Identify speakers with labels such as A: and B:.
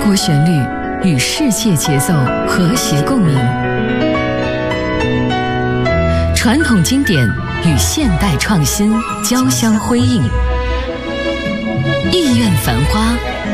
A: 国旋律与世界节奏和谐共鸣，传统经典与现代创新交相辉映，艺苑繁花